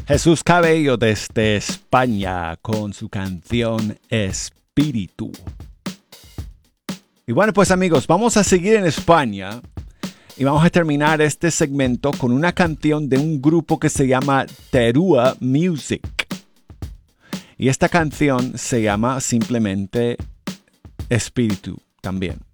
Jesús Cabello desde España con su canción Espíritu. Y bueno, pues amigos, vamos a seguir en España y vamos a terminar este segmento con una canción de un grupo que se llama Terua Music. Y esta canción se llama simplemente Espíritu también.